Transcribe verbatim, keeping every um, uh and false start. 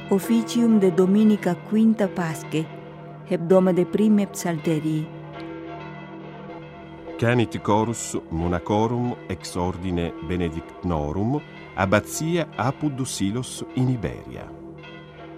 officium de Dominica quinta Pasche, hebdoma de prime psalterii. Canit chorus monacorum ex ordine benedictnorum, abbazia Apud Silos in Iberia.